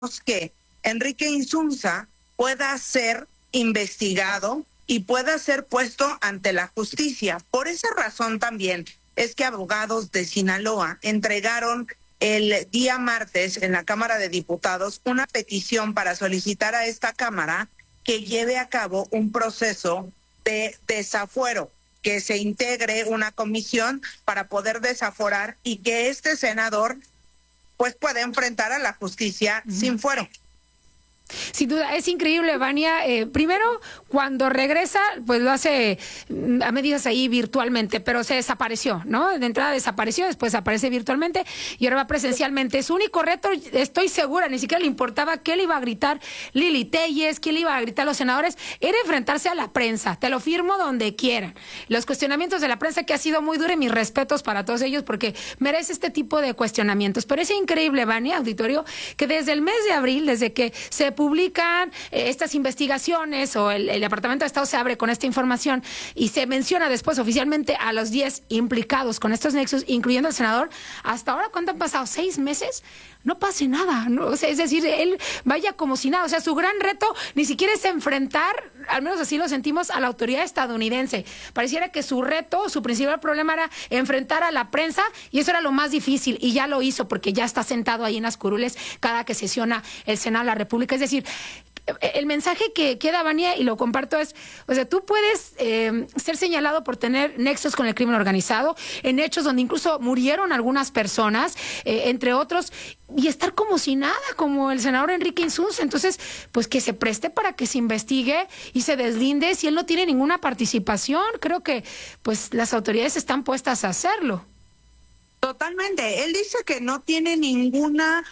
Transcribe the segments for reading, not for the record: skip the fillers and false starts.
que Enrique Insunza pueda ser investigado y pueda ser puesto ante la justicia. Por esa razón también es que abogados de Sinaloa entregaron el día martes en la Cámara de Diputados una petición para solicitar a esta Cámara que lleve a cabo un proceso de desafuero, que se integre una comisión para poder desaforar y que este senador pues pueda enfrentar a la justicia sin fuero. Sin duda, es increíble, Vania. Primero, cuando regresa, pues lo hace a medidas ahí virtualmente, pero se desapareció, ¿no? De entrada desapareció, después aparece virtualmente y ahora va presencialmente. Su único reto, estoy segura, ni siquiera le importaba qué le iba a gritar Lili Téllez, qué le iba a gritar a los senadores, era enfrentarse a la prensa. Te lo firmo donde quieran. Los cuestionamientos de la prensa, que ha sido muy duro, y mis respetos para todos ellos, porque merece este tipo de cuestionamientos. Pero es increíble, Vania, auditorio, que desde el mes de abril, desde que se publican estas investigaciones o el Departamento de Estado se abre con esta información y se menciona después oficialmente a los 10 implicados con estos nexos, incluyendo al senador, hasta ahora, ¿cuánto han pasado? ¿6 meses? No pase nada, ¿no? O sea, es decir, él vaya como si nada. O sea, su gran reto ni siquiera es enfrentar, al menos así lo sentimos, a la autoridad estadounidense. Pareciera que su reto, su principal problema era enfrentar a la prensa, y eso era lo más difícil, y ya lo hizo porque ya está sentado ahí en las curules cada que sesiona el Senado de la República. Es decir, el mensaje que queda, Vania, y lo comparto, es, o sea, tú puedes ser señalado por tener nexos con el crimen organizado, en hechos donde incluso murieron algunas personas, entre otros, y estar como si nada, como el senador Enrique Insunza. Entonces, pues que se preste para que se investigue y se deslinde si él no tiene ninguna participación. Creo que pues las autoridades están puestas a hacerlo. Totalmente. Él dice que no tiene ninguna,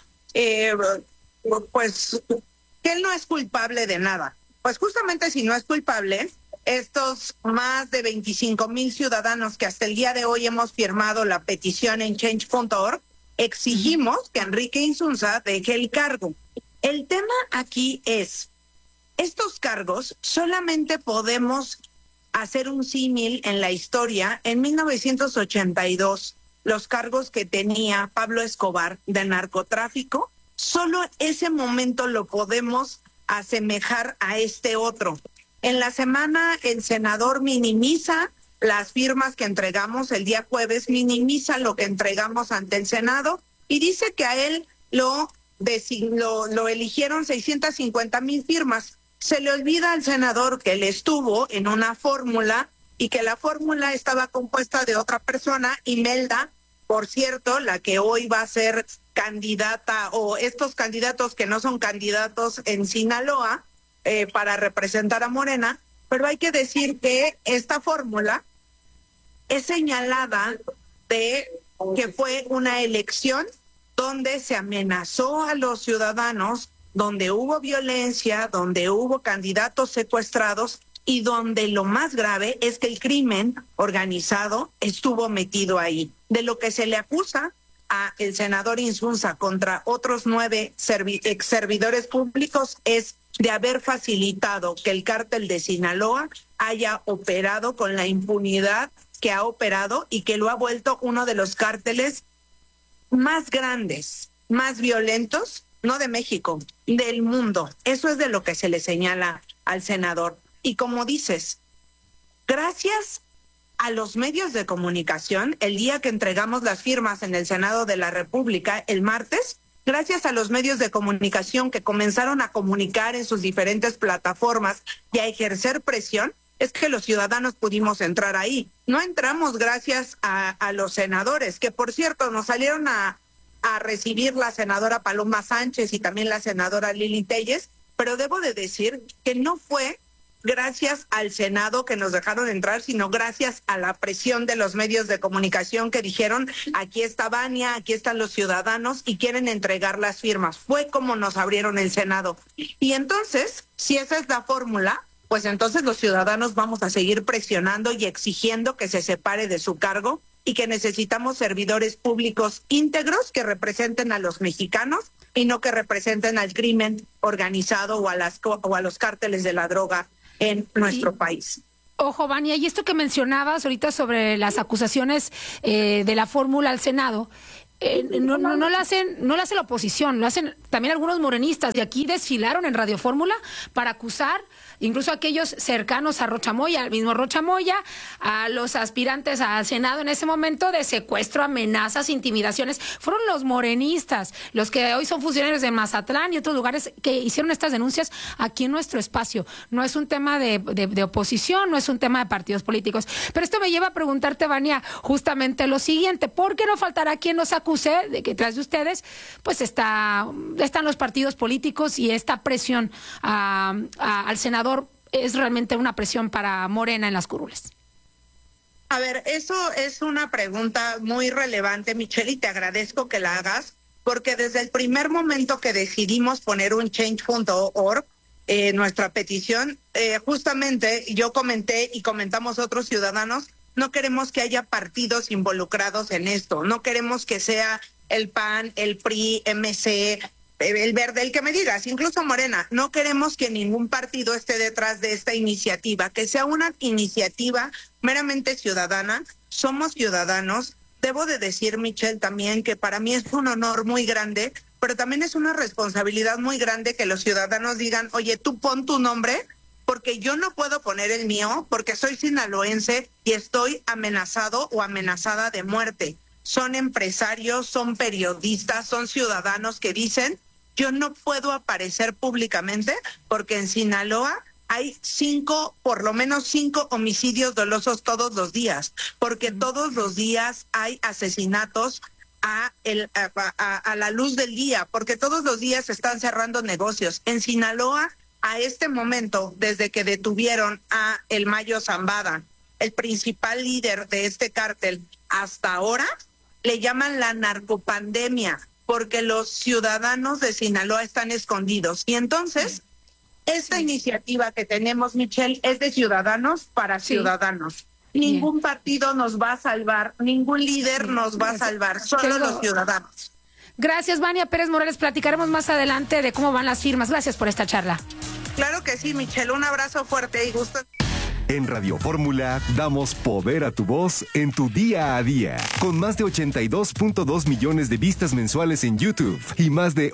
pues, que él no es culpable de nada. Pues justamente si no es culpable, estos más de 25,000 ciudadanos que hasta el día de hoy hemos firmado la petición en change.org, exigimos que Enrique Insunza deje el cargo. El tema aquí es, estos cargos solamente podemos hacer un símil en la historia. En 1982, los cargos que tenía Pablo Escobar de narcotráfico, solo ese momento lo podemos asemejar a este otro. En la semana, el senador minimiza las firmas que entregamos el día jueves, minimiza lo que entregamos ante el Senado y dice que a él lo eligieron 650,000 firmas. Se le olvida al senador que él estuvo en una fórmula y que la fórmula estaba compuesta de otra persona, Imelda, por cierto, la que hoy va a ser candidata, o estos candidatos que no son candidatos en Sinaloa para representar a Morena, pero hay que decir que esta fórmula es señalada de que fue una elección donde se amenazó a los ciudadanos, donde hubo violencia, donde hubo candidatos secuestrados y donde lo más grave es que el crimen organizado estuvo metido ahí. De lo que se le acusa a el senador Insunza contra otros 9 ex servidores públicos es de haber facilitado que el cártel de Sinaloa haya operado con la impunidad que ha operado y que lo ha vuelto uno de los cárteles más grandes, más violentos, no de México, del mundo. Eso es de lo que se le señala al senador. Y como dices, gracias a los medios de comunicación, el día que entregamos las firmas en el Senado de la República, el martes, gracias a los medios de comunicación que comenzaron a comunicar en sus diferentes plataformas y a ejercer presión, es que los ciudadanos pudimos entrar ahí. No entramos gracias a los senadores, que por cierto nos salieron a recibir la senadora Paloma Sánchez y también la senadora Lili Téllez, pero debo de decir que no fue gracias al Senado que nos dejaron entrar, sino gracias a la presión de los medios de comunicación que dijeron, aquí está Vania, aquí están los ciudadanos y quieren entregar las firmas. Fue como nos abrieron el Senado. Y entonces, si esa es la fórmula, pues entonces los ciudadanos vamos a seguir presionando y exigiendo que se separe de su cargo y que necesitamos servidores públicos íntegros que representen a los mexicanos y no que representen al crimen organizado o a los cárteles de la droga en nuestro país. Ojo, Vania, y esto que mencionabas ahorita sobre las acusaciones de la fórmula al Senado, no lo hace la oposición, lo hacen también algunos morenistas. Y aquí desfilaron en Radio Fórmula para acusar incluso a aquellos cercanos a Rocha Moya, al mismo Rocha Moya, a los aspirantes al Senado en ese momento de secuestro, amenazas, intimidaciones. Fueron los morenistas, los que hoy son funcionarios de Mazatlán y otros lugares que hicieron estas denuncias aquí en nuestro espacio. No es un tema de oposición, no es un tema de partidos políticos. Pero esto me lleva a preguntarte, Vania, justamente lo siguiente: ¿por qué no faltará quien nos acuse de que tras de ustedes pues están los partidos políticos y esta presión al senador es realmente una presión para Morena en las curules? A ver, eso es una pregunta muy relevante, Michelle, y te agradezco que la hagas, porque desde el primer momento que decidimos poner un change.org, nuestra petición, justamente yo comenté y comentamos otros ciudadanos, no queremos que haya partidos involucrados en esto, no queremos que sea el PAN, el PRI, MC, el Verde, el que me digas, incluso Morena. No queremos que ningún partido esté detrás de esta iniciativa, que sea una iniciativa meramente ciudadana. Somos ciudadanos. Debo de decir, Michelle, también que para mí es un honor muy grande, pero también es una responsabilidad muy grande que los ciudadanos digan, oye, tú pon tu nombre, porque yo no puedo poner el mío, porque soy sinaloense y estoy amenazado o amenazada de muerte. Son empresarios, son periodistas, son ciudadanos que dicen, yo no puedo aparecer públicamente porque en Sinaloa hay por lo menos 5 homicidios dolosos todos los días, porque todos los días hay asesinatos a la luz del día, porque todos los días se están cerrando negocios. En Sinaloa, a este momento, desde que detuvieron a el Mayo Zambada, el principal líder de este cártel, hasta ahora, le llaman la narcopandemia, porque los ciudadanos de Sinaloa están escondidos. Y entonces, esta iniciativa que tenemos, Michelle, es de ciudadanos para ciudadanos. Ningún partido nos va a salvar, ningún líder nos va a salvar, solo los ciudadanos. Gracias, Vania Pérez Morales. Platicaremos más adelante de cómo van las firmas. Gracias por esta charla. Claro que sí, Michelle. Un abrazo fuerte y gusto. En Radio Fórmula damos poder a tu voz en tu día a día. Con más de 82.2 millones de vistas mensuales en YouTube y más de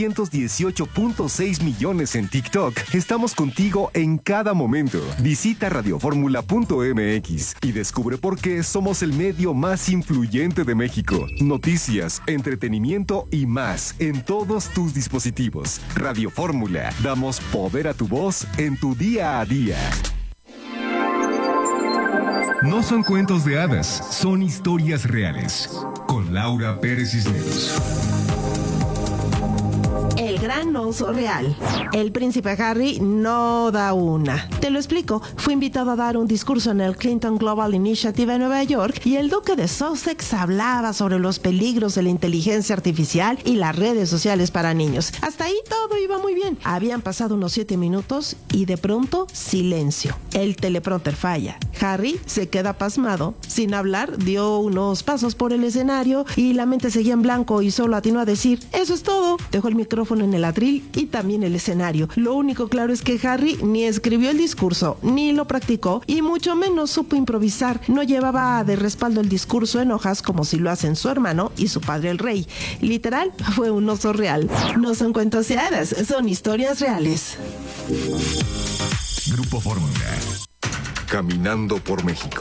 818.6 millones en TikTok, estamos contigo en cada momento. Visita radioformula.mx y descubre por qué somos el medio más influyente de México. Noticias, entretenimiento y más en todos tus dispositivos. Radio Fórmula, damos poder a tu voz en tu día a día. No son cuentos de hadas, son historias reales. Con Laura Pérez Cisneros. El gran oso real. El príncipe Harry no da una. Te lo explico. Fue invitado a dar un discurso en el Clinton Global Initiative en Nueva York y el duque de Sussex hablaba sobre los peligros de la inteligencia artificial y las redes sociales para niños. Hasta ahí todo iba muy bien. Habían pasado unos 7 minutos y de pronto silencio. El teleprompter falla. Harry se queda pasmado. Sin hablar, dio unos pasos por el escenario y la mente seguía en blanco y solo atinó a decir, eso es todo. Dejó el micrófono en el atril y también el escenario. Lo único claro es que Harry ni escribió el discurso, ni lo practicó y mucho menos supo improvisar. No llevaba de respaldo el discurso en hojas como si lo hacen su hermano y su padre el rey. Literal, fue un oso real. No son cuentos de hadas, son historias reales. Grupo Fórmula. Caminando por México.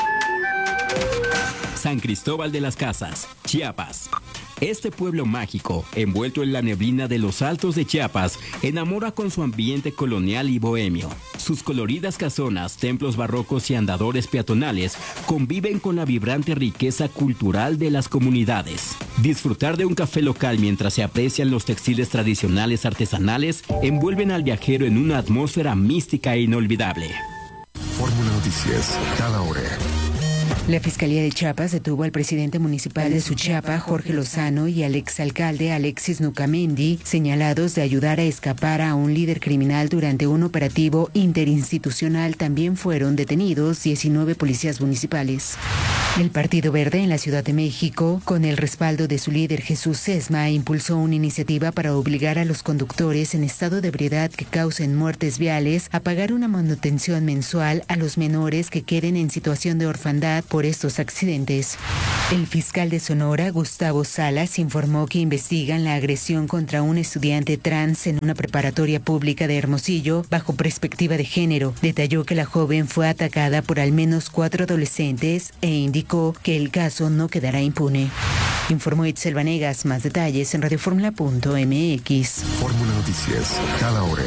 San Cristóbal de las Casas, Chiapas. Este pueblo mágico, envuelto en la neblina de los altos de Chiapas, enamora con su ambiente colonial y bohemio. Sus coloridas casonas, templos barrocos y andadores peatonales conviven con la vibrante riqueza cultural de las comunidades. Disfrutar de un café local mientras se aprecian los textiles tradicionales artesanales envuelven al viajero en una atmósfera mística e inolvidable. Fórmula Noticias, cada hora. La Fiscalía de Chiapas detuvo al presidente municipal de Suchiapa, Jorge Lozano, y al exalcalde Alexis Nucamendi, señalados de ayudar a escapar a un líder criminal durante un operativo interinstitucional. También fueron detenidos 19 policías municipales. El Partido Verde en la Ciudad de México, con el respaldo de su líder Jesús Sesma, impulsó una iniciativa para obligar a los conductores en estado de ebriedad que causen muertes viales a pagar una manutención mensual a los menores que queden en situación de orfandad por por estos accidentes. El fiscal de Sonora, Gustavo Salas, informó que investigan la agresión contra un estudiante trans en una preparatoria pública de Hermosillo bajo perspectiva de género. Detalló que la joven fue atacada por al menos 4 adolescentes e indicó que el caso no quedará impune. Informó Itzel Vanegas. Más detalles en radioformula.mx. Fórmula Noticias, cada hora.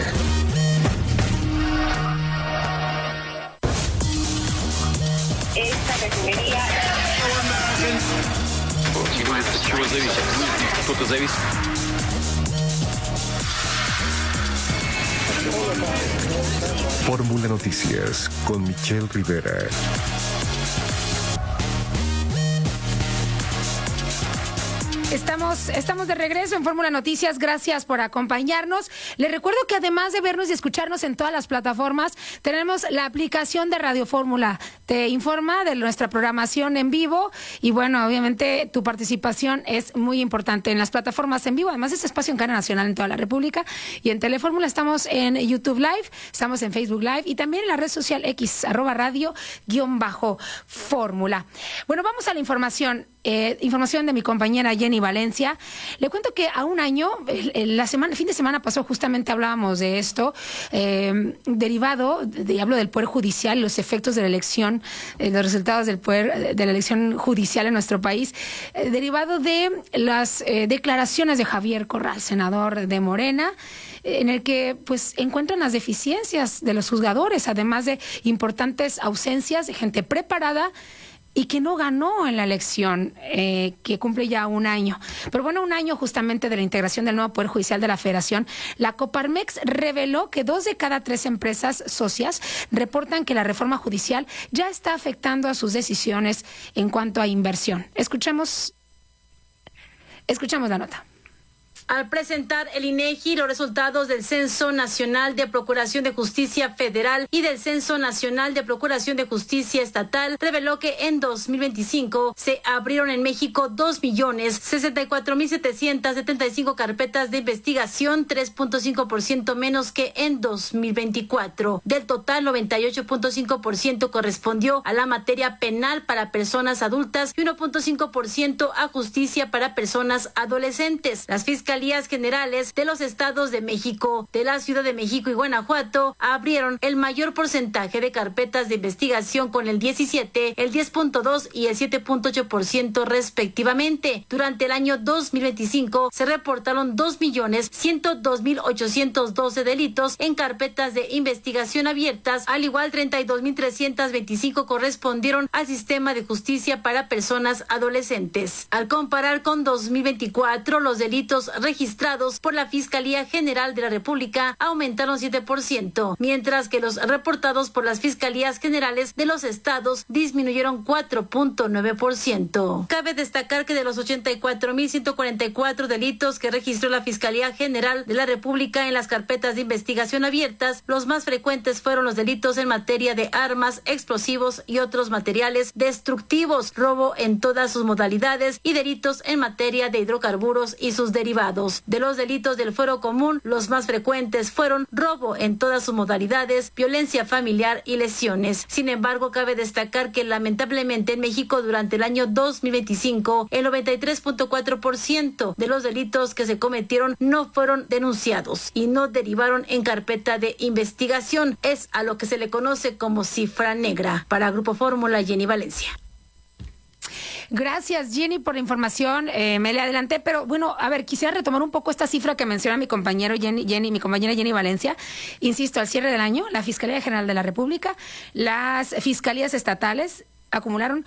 Esta refinería. Fórmula Noticias con Michelle Rivera. Estamos de regreso en Fórmula Noticias. Gracias por acompañarnos. Les recuerdo que además de vernos y escucharnos en todas las plataformas, tenemos la aplicación de Radio Fórmula. Te informa de nuestra programación en vivo y bueno, obviamente tu participación es muy importante en las plataformas en vivo. Además, este espacio en cadena nacional en toda la República y en Telefórmula estamos en YouTube Live, estamos en Facebook Live y también en la red social X, @radio_fórmula. Bueno, vamos a la información. Información de mi compañera Jenny Valencia. Le cuento que a un año, el fin de semana pasó, justamente hablábamos de esto, derivado, hablo del Poder Judicial, los efectos de la elección, los resultados de la elección judicial en nuestro país, derivado de las declaraciones de Javier Corral, senador de Morena, en el que pues encuentran las deficiencias de los juzgadores, además de importantes ausencias de gente preparada y que no ganó en la elección, que cumple ya un año. Pero bueno, un año justamente de la integración del nuevo Poder Judicial de la Federación, la Coparmex reveló que 2 de cada 3 empresas socias reportan que la reforma judicial ya está afectando a sus decisiones en cuanto a inversión. Escuchemos la nota. Al presentar el INEGI los resultados del Censo Nacional de Procuración de Justicia Federal y del Censo Nacional de Procuración de Justicia Estatal, reveló que en 2025 se abrieron en México 2.064.775 carpetas de investigación, 3.5% menos que en 2024. Del total, 98.5% correspondió a la materia penal para personas adultas y 1.5% a justicia para personas adolescentes. Las fiscalías generales de los estados de México, de la Ciudad de México y Guanajuato abrieron el mayor porcentaje de carpetas de investigación con el 17, el 10.2 y el 7.8% respectivamente. Durante el año 2025 se reportaron 2.102.812 delitos en carpetas de investigación abiertas, al igual 32.325 correspondieron al sistema de justicia para personas adolescentes. Al comparar con 2024, los delitos registrados por la Fiscalía General de la República aumentaron 7%, mientras que los reportados por las Fiscalías Generales de los estados disminuyeron 4.9%. Cabe destacar que de los 84.144 delitos que registró la Fiscalía General de la República en las carpetas de investigación abiertas, los más frecuentes fueron los delitos en materia de armas, explosivos y otros materiales destructivos, robo en todas sus modalidades y delitos en materia de hidrocarburos y sus derivados. De los delitos del fuero común, los más frecuentes fueron robo en todas sus modalidades, violencia familiar y lesiones. Sin embargo, cabe destacar que lamentablemente en México durante el año 2025, el 93.4% de los delitos que se cometieron no fueron denunciados y no derivaron en carpeta de investigación. Es a lo que se le conoce como cifra negra. Para Grupo Fórmula, Jenny Valencia. Gracias, Jenny, por la información. Me le adelanté, pero bueno, a ver, quisiera retomar un poco esta cifra que menciona mi compañera Jenny Valencia. Insisto, al cierre del año, la Fiscalía General de la República, las fiscalías estatales acumularon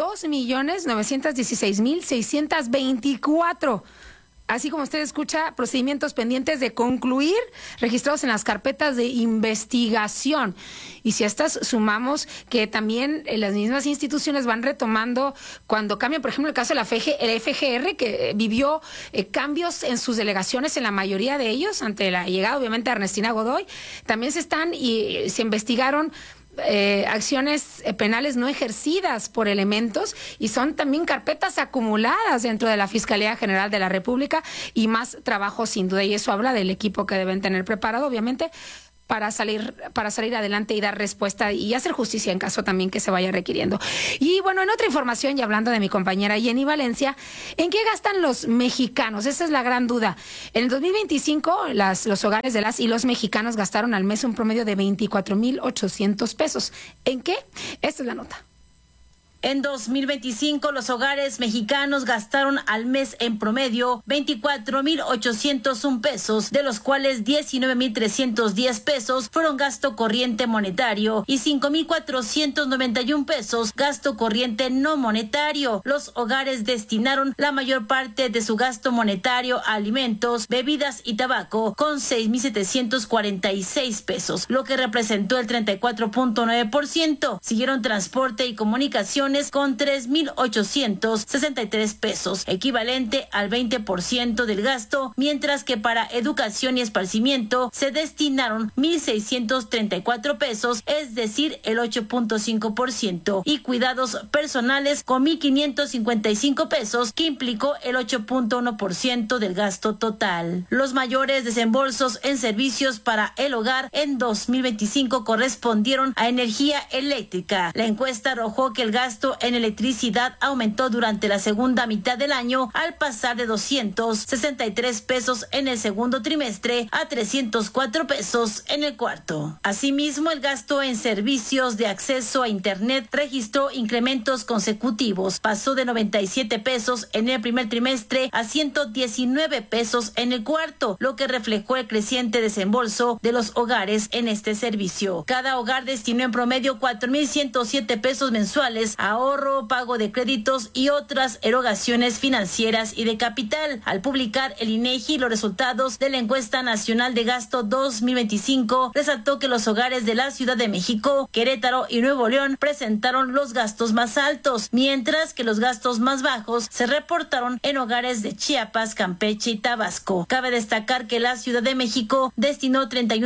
2.916.624. Así como usted escucha, procedimientos pendientes de concluir registrados en las carpetas de investigación. Y si a estas sumamos que también las mismas instituciones van retomando cuando cambian, por ejemplo, el caso de el FGR, que vivió cambios en sus delegaciones, en la mayoría de ellos, ante la llegada, obviamente, de Ernestina Godoy, también se investigaron acciones penales no ejercidas por elementos y son también carpetas acumuladas dentro de la Fiscalía General de la República y más trabajo sin duda, y eso habla del equipo que deben tener preparado, obviamente, para salir adelante y dar respuesta y hacer justicia en caso también que se vaya requiriendo. Y bueno, en otra información, y hablando de mi compañera Jenny Valencia, ¿en qué gastan los mexicanos? Esa es la gran duda. En el 2025, los hogares de las y los mexicanos gastaron al mes un promedio de 24,800 pesos. ¿En qué? Esta es la nota. En 2025, los hogares mexicanos gastaron al mes en promedio 24,801 pesos, de los cuales 19,310 pesos fueron gasto corriente monetario y 5,491 pesos gasto corriente no monetario. Los hogares destinaron la mayor parte de su gasto monetario a alimentos, bebidas y tabaco, con 6,746 pesos, lo que representó el 34.9%. Siguieron transporte y comunicación con 3,863 pesos, equivalente al 20% del gasto, mientras que para educación y esparcimiento se destinaron 1,634 pesos, es decir, el 8.5%, y cuidados personales con 1,555 pesos, que implicó el 8.1% del gasto total. Los mayores desembolsos en servicios para el hogar en 2025 correspondieron a energía eléctrica. La encuesta arrojó que el gasto en electricidad aumentó durante la segunda mitad del año al pasar de 263 pesos en el segundo trimestre a 304 pesos en el cuarto. Asimismo, el gasto en servicios de acceso a Internet registró incrementos consecutivos. Pasó de 97 pesos en el primer trimestre a 119 pesos en el cuarto, lo que reflejó el creciente desembolso de los hogares en este servicio. Cada hogar destinó en promedio 4,107 pesos mensuales a ahorro, pago de créditos y otras erogaciones financieras y de capital. Al publicar el INEGI los resultados de la encuesta nacional de gasto 2025, resaltó que los hogares de la Ciudad de México, Querétaro y Nuevo León presentaron los gastos más altos, mientras que los gastos más bajos se reportaron en hogares de Chiapas, Campeche y Tabasco. Cabe destacar que la Ciudad de México destinó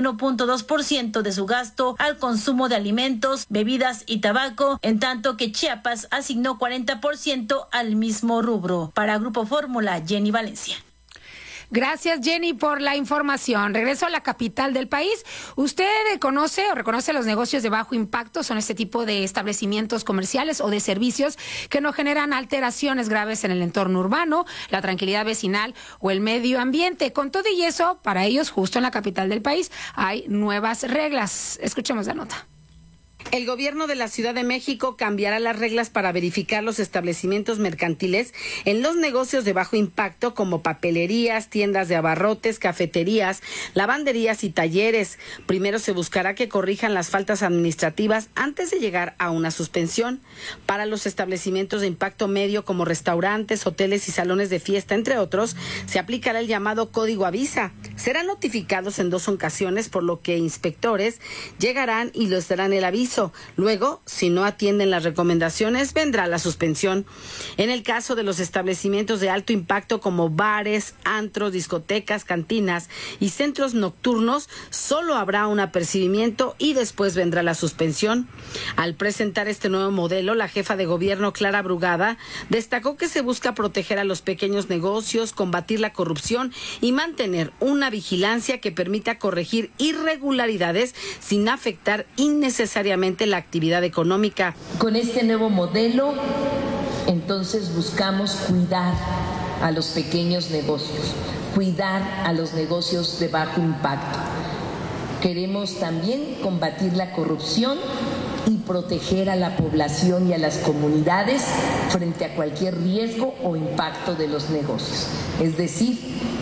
31.2% de su gasto al consumo de alimentos, bebidas y tabaco, en tanto que Chiapas asignó 40% al mismo rubro. Para Grupo Fórmula, Jenny Valencia. Gracias, Jenny, por la información. Regreso a la capital del país. ¿Usted conoce o reconoce los negocios de bajo impacto? Son este tipo de establecimientos comerciales o de servicios que no generan alteraciones graves en el entorno urbano, la tranquilidad vecinal o el medio ambiente. Con todo y eso, para ellos, justo en la capital del país, hay nuevas reglas. Escuchemos la nota. El gobierno de la Ciudad de México cambiará las reglas para verificar los establecimientos mercantiles en los negocios de bajo impacto como papelerías, tiendas de abarrotes, cafeterías, lavanderías y talleres. Primero se buscará que corrijan las faltas administrativas antes de llegar a una suspensión. Para los establecimientos de impacto medio como restaurantes, hoteles y salones de fiesta, entre otros, se aplicará el llamado Código Avisa. Serán notificados en 2 ocasiones, por lo que inspectores llegarán y les darán el aviso. Luego, si no atienden las recomendaciones, vendrá la suspensión. En el caso de los establecimientos de alto impacto como bares, antros, discotecas, cantinas y centros nocturnos, solo habrá un apercibimiento y después vendrá la suspensión. Al presentar este nuevo modelo, la jefa de gobierno, Clara Brugada, destacó que se busca proteger a los pequeños negocios, combatir la corrupción y mantener una vigilancia que permita corregir irregularidades sin afectar innecesariamente la actividad económica. Con este nuevo modelo, entonces buscamos cuidar a los pequeños negocios, cuidar a los negocios de bajo impacto. Queremos también combatir la corrupción y proteger a la población y a las comunidades frente a cualquier riesgo o impacto de los negocios. Es decir,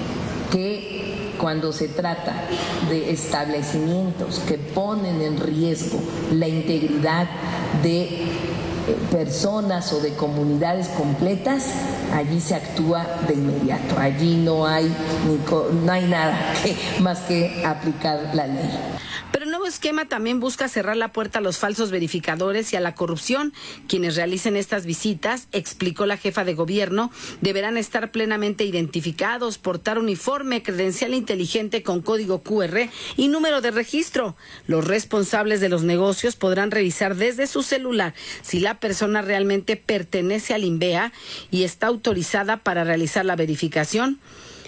que cuando se trata de establecimientos que ponen en riesgo la integridad de personas o de comunidades completas, allí se actúa de inmediato. Allí no hay nada más que aplicar la ley. Pero el nuevo esquema también busca cerrar la puerta a los falsos verificadores y a la corrupción. Quienes realicen estas visitas, explicó la jefa de gobierno, deberán estar plenamente identificados, portar uniforme, credencial inteligente con código QR y número de registro. Los responsables de los negocios podrán revisar desde su celular si la persona realmente pertenece al INVEA y está autorizada para realizar la verificación.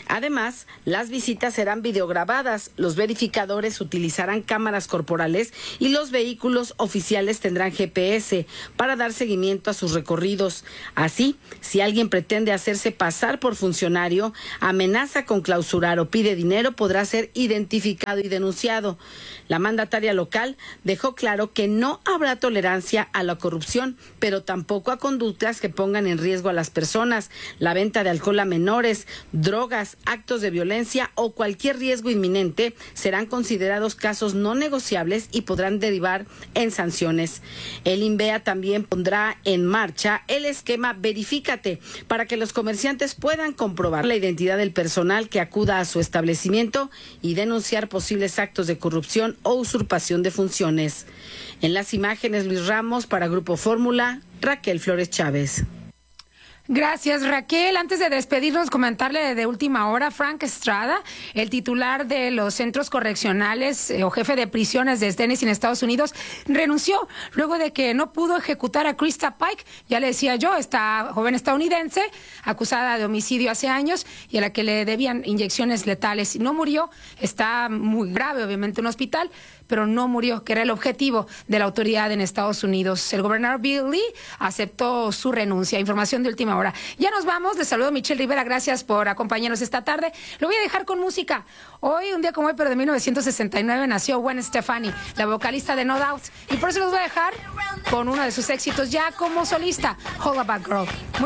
Además, las visitas serán videograbadas, los verificadores utilizarán cámaras corporales y los vehículos oficiales tendrán GPS para dar seguimiento a sus recorridos. Así, si alguien pretende hacerse pasar por funcionario, amenaza con clausurar o pide dinero, podrá ser identificado y denunciado. La mandataria local dejó claro que no habrá tolerancia a la corrupción, pero tampoco a conductas que pongan en riesgo a las personas, la venta de alcohol a menores, drogas, actos de violencia o cualquier riesgo inminente serán considerados casos no negociables y podrán derivar en sanciones. El INVEA también pondrá en marcha el esquema Verifícate para que los comerciantes puedan comprobar la identidad del personal que acuda a su establecimiento y denunciar posibles actos de corrupción o usurpación de funciones. En las imágenes, Luis Ramos para Grupo Fórmula, Raquel Flores Chávez. Gracias, Raquel. Antes de despedirnos, comentarle de última hora, Frank Estrada, el titular de los centros correccionales o jefe de prisiones de Tennessee en Estados Unidos, renunció luego de que no pudo ejecutar a Krista Pike. Ya le decía yo, esta joven estadounidense acusada de homicidio hace años y a la que le debían inyecciones letales. No murió, está muy grave, obviamente, en un hospital, pero no murió, que era el objetivo de la autoridad en Estados Unidos. El gobernador Bill Lee aceptó su renuncia. Información de última hora. Ya nos vamos. Les saludo Michelle Rivera. Gracias por acompañarnos esta tarde. Lo voy a dejar con música. Hoy, un día como hoy, pero de 1969, nació Gwen Stefani, la vocalista de No Doubt. Y por eso los voy a dejar con uno de sus éxitos ya como solista, All About Girl.